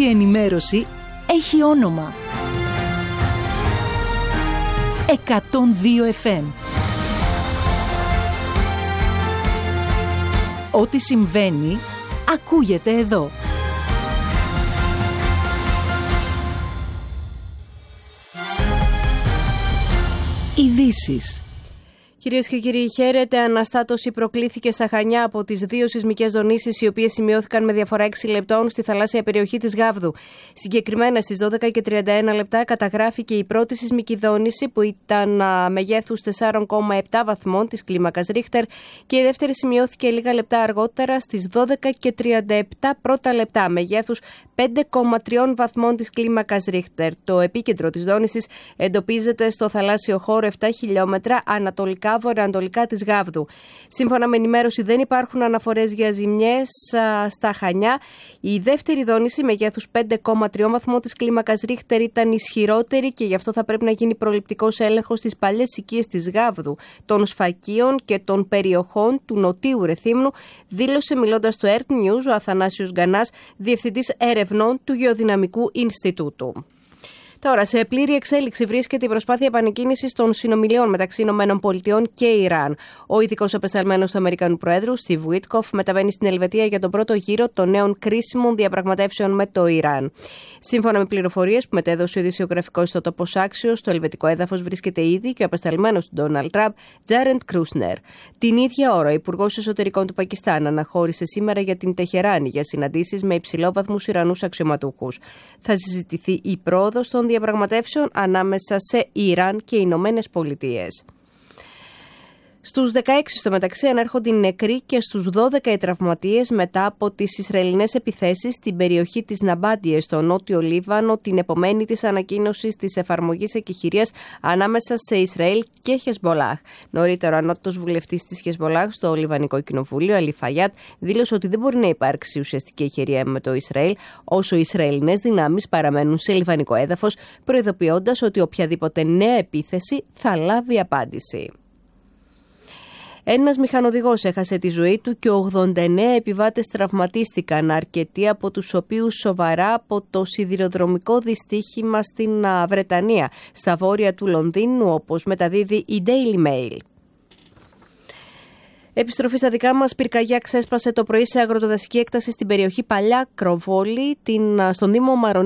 η ενημέρωση έχει όνομα. 102 FM. Ό,τι συμβαίνει, ακούγεται εδώ. Ειδήσεις. Κυρίες και κύριοι, χαίρετε. Αναστάτωση προκλήθηκε στα Χανιά από τις δύο σεισμικές δονήσεις, οι οποίες σημειώθηκαν με διαφορά 6 λεπτών στη θαλάσσια περιοχή της Γάβδου. Συγκεκριμένα στις 12 και 31 λεπτά καταγράφηκε η πρώτη σεισμική δόνηση, που ήταν μεγέθους 4,7 βαθμών της κλίμακας Ρίχτερ, και η δεύτερη σημειώθηκε λίγα λεπτά αργότερα στις 12 και 37 πρώτα λεπτά, μεγέθους 5,3 βαθμών της κλίμακας Ρίχτερ. Το επίκεντρο της δόνησης εντοπίζεται στο θαλάσσιο χώρο 7 χιλιόμετρα ανατολικά-βορειοανατολικά της Γάβδου. Σύμφωνα με ενημέρωση, δεν υπάρχουν αναφορές για ζημιές στα Χανιά. Η δεύτερη δόνηση μεγέθους 5,3 βαθμών της κλίμακας Ρίχτερ ήταν ισχυρότερη και γι' αυτό θα πρέπει να γίνει προληπτικός έλεγχος στις παλιές οικίες της Γάβδου, των Σφακίων και των περιοχών του Νοτίου Ρεθύμνου, δήλωσε μιλώντας στο Earth News ο Αθανάσιος Γκανάς, διευθυντής ερευνών του Γεωδυναμικού Ινστιτούτου. Τώρα, σε πλήρη εξέλιξη βρίσκεται η προσπάθεια επανεκκίνησης των συνομιλιών μεταξύ ΗΠΑ και Ιράν. Ο ειδικός απεσταλμένος του Αμερικανού Προέδρου, Στιβ Βίτκοφ, μεταβαίνει στην Ελβετία για τον πρώτο γύρο των νέων κρίσιμων διαπραγματεύσεων με το Ιράν. Σύμφωνα με πληροφορίες που μετέδωσε ο ειδησιογραφικός ιστότοπος Axios, στο ελβετικό έδαφος βρίσκεται ήδη και ο απεσταλμένος του Ντόναλντ Τραμπ, Τζάρεντ Κρούσνερ. Την ίδια ώρα, ο Υπουργός Εσωτερικών του Πακιστάν αναχώρησε σήμερα για την Τεχεράνη για συναντήσεις με υψηλόβαθμους Ιρανούς αξιωματούχους. Θα συζητηθεί η πρόοδος των διαπραγματεύσεων ανάμεσα σε Ιράν και Ηνωμένες Πολιτείες. Στους 16 στο μεταξύ ανέρχονται οι νεκροί και στους 12 οι τραυματίες μετά από τις Ισραηλινές επιθέσεις στην περιοχή της Ναμπάντιε στο νότιο Λίβανο, την επομένη της ανακοίνωσης της εφαρμογής εκεχηρίας ανάμεσα σε Ισραήλ και Χεσμπολάχ. Νωρίτερα, ο ανώτατος βουλευτής της Χεσμπολάχ στο Λιβανικό Κοινοβούλιο, Αλι Φαγιάτ, δήλωσε ότι δεν μπορεί να υπάρξει ουσιαστική εκεχηρία με το Ισραήλ όσο οι Ισραηλινές δυνάμεις παραμένουν σε λιβανικό έδαφος, προειδοποιώντας ότι οποιαδήποτε νέα επίθεση θα λάβει απάντηση. Ένας μηχανοδηγός έχασε τη ζωή του και 89 επιβάτες τραυματίστηκαν, αρκετοί από τους οποίους σοβαρά, από το σιδηροδρομικό δυστύχημα στην Βρετανία, στα βόρεια του Λονδίνου, όπως μεταδίδει η Daily Mail. Επιστροφή στα δικά μας. Πυρκαγιά ξέσπασε το πρωί σε αγροτοδασική έκταση στην περιοχή Παλιά Κροβόλη, στον Δήμο Μαρονή.